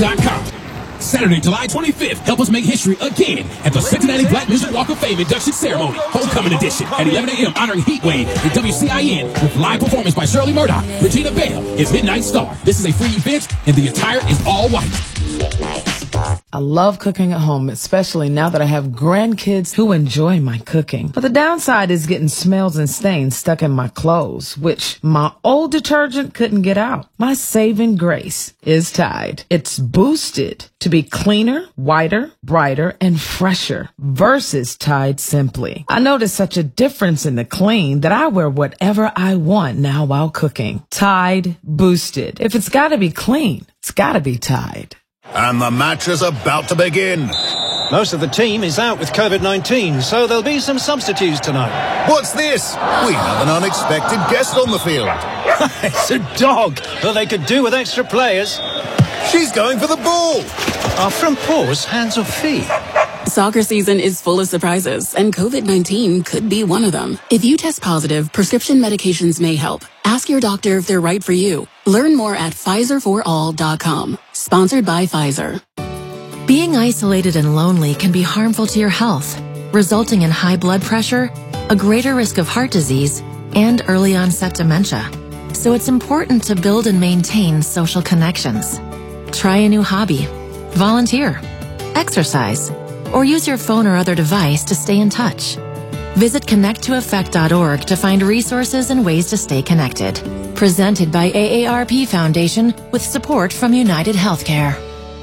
CincinnatiBlackMusic.com. Saturday, July 25th, help us make history again at the Cincinnati Black Music Walk of Fame induction ceremony, homecoming edition, at 11 a.m. honoring Heatwave and WCIN with live performance by Shirley Murdoch. Regina Bell is Midnight Star. This is a free event, and the attire is all white. I love cooking at home, especially now that I have grandkids who enjoy my cooking. But the downside is getting smells and stains stuck in my clothes, which my old detergent couldn't get out. My saving grace is Tide. It's boosted to be cleaner, whiter, brighter, and fresher versus Tide Simply. I noticed such a difference in the clean that I wear whatever I want now while cooking. Tide Boosted. If it's gotta be clean, it's gotta be Tide. And the match is about to begin. Most of the team is out with COVID-19, so there'll be some substitutes tonight. What's this? We have an unexpected guest on the field. It's a dog, but they could do with extra players. She's going for the ball. Our front paws, hands or feet? Soccer season is full of surprises, and COVID-19 could be one of them. If you test positive, prescription medications may help. Ask your doctor if they're right for you. Learn more at PfizerForAll.com. Sponsored by Pfizer. Being isolated and lonely can be harmful to your health, resulting in high blood pressure, a greater risk of heart disease, and early onset dementia. So it's important to build and maintain social connections. Try a new hobby, volunteer, exercise, or use your phone or other device to stay in touch. Visit connecttoeffect.org to find resources and ways to stay connected. Presented by AARP Foundation with support from United Healthcare.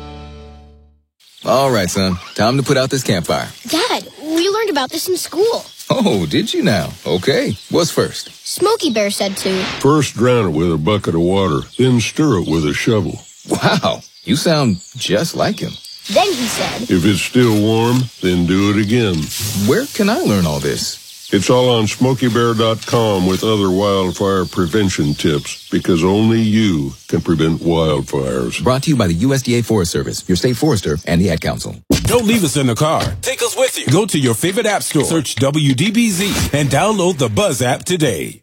All right, son. Time to put out this campfire. Dad, we learned about this in school. Oh, did you now? Okay. What's first? Smokey Bear said to. First drown it with a bucket of water, then stir it with a shovel. Wow. You sound just like him. Then he said, if it's still warm, then do it again. Where can I learn all this? It's all on SmokeyBear.com with other wildfire prevention tips, because only you can prevent wildfires. Brought to you by the USDA Forest Service, your state forester, and the Ad Council. Don't leave us in the car. Take us with you. Go to your favorite app store, search WDBZ, and download the Buzz app today.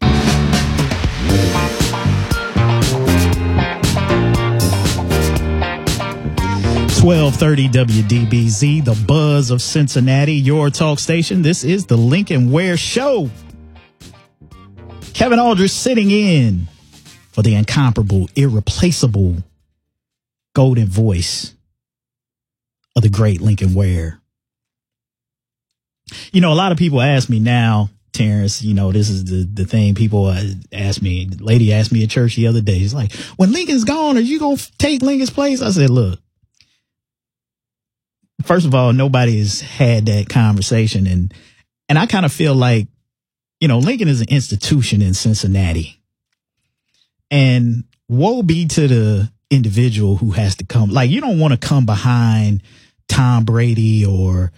1230 WDBZ, the Buzz of Cincinnati, your talk station. This is the Lincoln Ware Show. Kevin Aldridge sitting in for the incomparable, irreplaceable golden voice of the great Lincoln Ware. You know, a lot of people ask me now, Terrence, you know, this is the thing people ask me. The lady asked me at church the other day. She's like, when Lincoln's gone, are you going to take Lincoln's place? I said, look. First of all, nobody has had that conversation. And I kind of feel like, you know, Lincoln is an institution in Cincinnati. And woe be to the individual who has to come. Like, you don't want to come behind Tom Brady or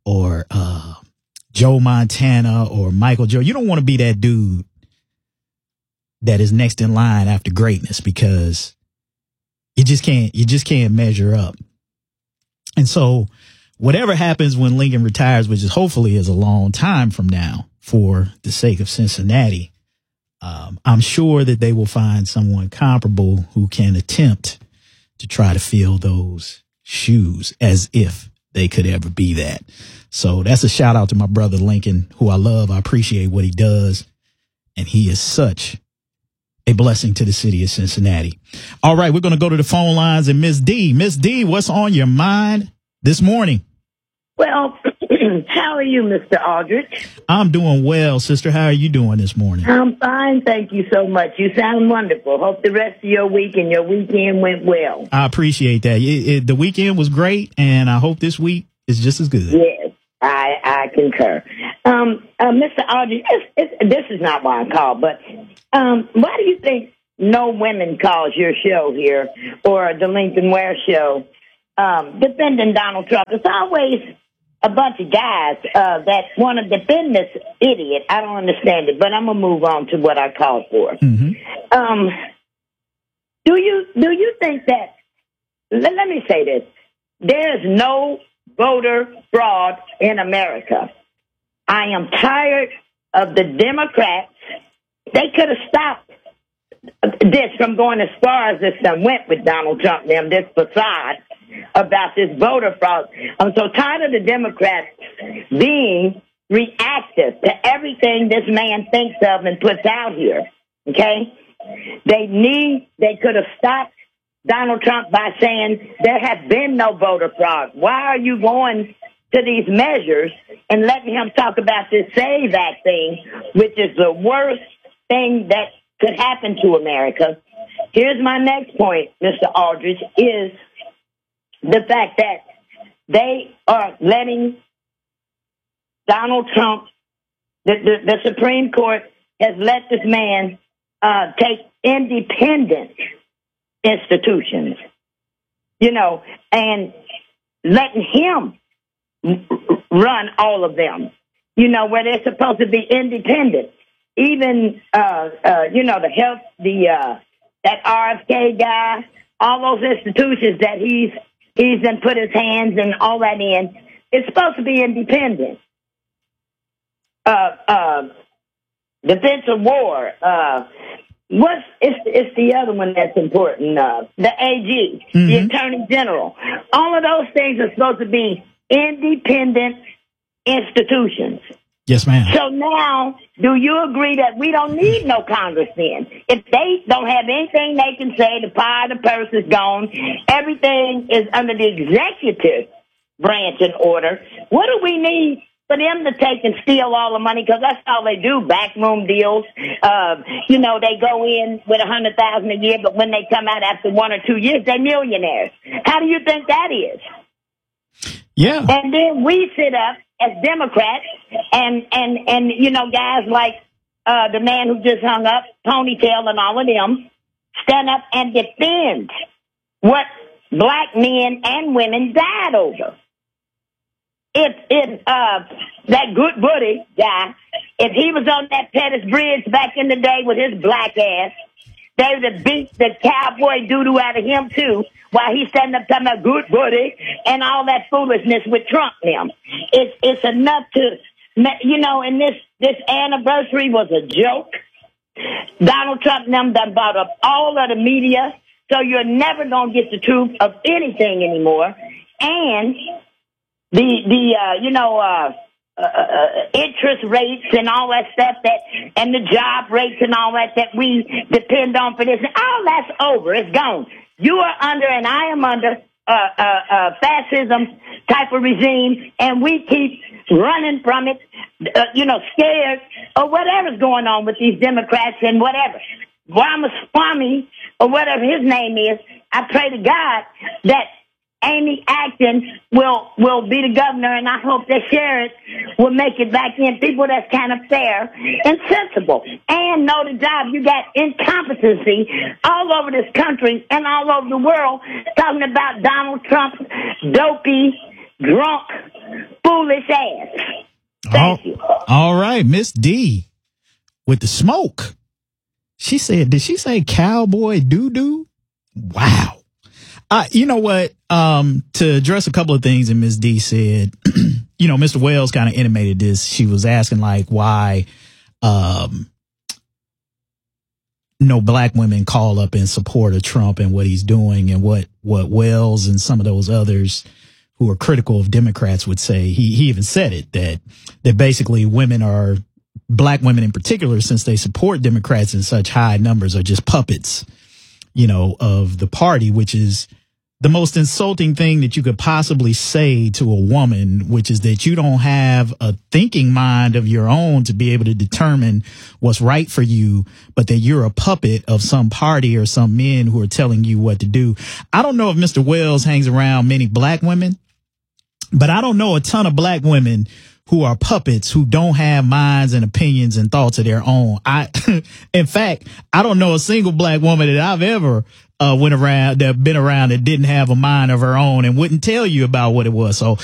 Joe Montana or Michael Jordan. You don't want to be that dude that is next in line after greatness, because you just can't measure up. And so whatever happens when Lincoln retires, which is hopefully is a long time from now for the sake of Cincinnati, I'm sure that they will find someone comparable who can attempt to try to fill those shoes, as if they could ever be that. So that's a shout out to my brother Lincoln, who I love. I appreciate what he does. And he is such a blessing to the city of Cincinnati. All right, we're going to go to the phone lines, and Miss D. Miss D, what's on your mind this morning? Well, how are you, Mr. Aldridge? I'm doing well, sister. How are you doing this morning? I'm fine, thank you so much. You sound wonderful. Hope the rest of your week and your weekend went well. I appreciate that. The weekend was great, and I hope this week is just as good. Yes, I concur. Mr. Aldridge, this is not why I called, but why do you think no women calls your show here, or the Lincoln Ware Show, defending Donald Trump? It's always a bunch of guys that want to defend this idiot. I don't understand it, but I'm gonna move on to what I called for. Mm-hmm. Do you think that? Let me say this: there's no voter fraud in America. I am tired of the Democrats. They could have stopped this from going as far as this went with Donald Trump and them, this facade. about this voter fraud. I'm so tired of the Democrats being reactive to everything this man thinks of and puts out here. Okay? They could have stopped Donald Trump by saying there has been no voter fraud. Why are you going to these measures and letting him talk about this SAVE Act thing, which is the worst thing that could happen to America? Here's my next point, Mr. Aldridge, is the fact that they are letting Donald Trump, the Supreme Court has let this man take independent institutions, and letting him run all of them, where they're supposed to be independent. Even, the health, that RFK guy, all those institutions that he's then put his hands and all that in, it's supposed to be independent. Defense of war, it's the other one that's important, the AG, the Attorney General. All of those things are supposed to be independent institutions. Yes, ma'am. So now, do you agree that we don't need no Congress then? If they don't have anything they can say, the power of the purse is gone, everything is under the executive branch in order, what do we need for them to take and steal all the money? Because that's all they do, backroom deals. They go in with $100,000 a year, but when they come out after 1 or 2 years, they're millionaires. How do you think that is? Yeah. And then we sit up as Democrats and guys like the man who just hung up, Ponytail and all of them, stand up and defend what black men and women died over. If that good buddy guy, if he was on that Pettus Bridge back in the day with his black ass, they would have beat the cowboy doo-doo out of him, too, while he's standing up talking about good buddy and all that foolishness with Trump and them. It's enough to, and this anniversary was a joke. Donald Trump and them done bought up all of the media, so you're never going to get the truth of anything anymore. And interest rates and all that stuff and the job rates and all that we depend on for this, all that's over. It's gone. You are under, and I am under, fascism type of regime, and we keep running from it, scared or whatever's going on with these Democrats and whatever. Ramaswamy or whatever his name is, I pray to God that Amy Acton will be the governor, and I hope that Sherrod will make it back in. People that's kind of fair and sensible and know the job. You got incompetency all over this country and all over the world talking about Donald Trump's dopey, drunk, foolish ass. Thank you. All right, Miss D with the smoke. She said, did she say cowboy doo-doo? Wow. You know what? To address a couple of things that Ms. D said, Mr. Wells kind of intimated this. She was asking why, no black women call up in support of Trump and what he's doing, and what Wells and some of those others who are critical of Democrats would say. He even said it, that basically black women in particular, since they support Democrats in such high numbers, are just puppets, of the party, which is the most insulting thing that you could possibly say to a woman, which is that you don't have a thinking mind of your own to be able to determine what's right for you, but that you're a puppet of some party or some men who are telling you what to do. I don't know if Mr. Wells hangs around many black women, but I don't know a ton of black women who are puppets, who don't have minds and opinions and thoughts of their own. In fact, I don't know a single black woman that I've ever been around that didn't have a mind of her own and wouldn't tell you about what it was. So